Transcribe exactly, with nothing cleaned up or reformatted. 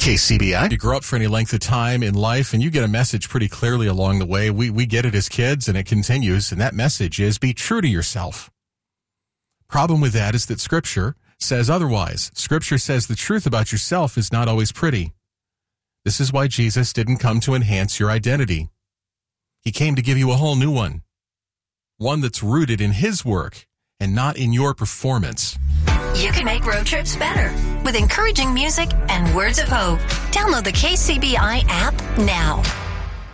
K C B I. You grow up for any length of time in life and you get a message pretty clearly along the way. We, we get it as kids and it continues. And that message is be true to yourself. Problem with that is that Scripture says otherwise. Scripture says the truth about yourself is not always pretty. This is why Jesus didn't come to enhance your identity. He came to give you a whole new one. One that's rooted in His work and not in your performance. You can make road trips better with encouraging music and words of hope. Download the K C B I app now.